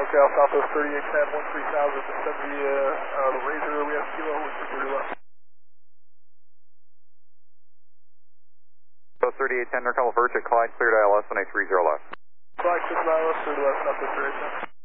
SoCal, Southwest 3810, 13,000, descend via the Razor, we have kilo, with 30 left. So 3810, Norcala Verge at Clyde, cleared ILS on a 30 left. Clyde, 6 miles, 30 left, Southwest 3810.